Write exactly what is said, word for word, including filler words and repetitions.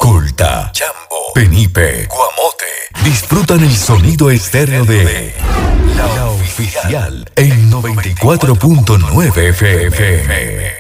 Colta, Chambo, Penipe, Guamote. Disfrutan el sonido estéreo de La Oficial en noventa y cuatro punto nueve F M.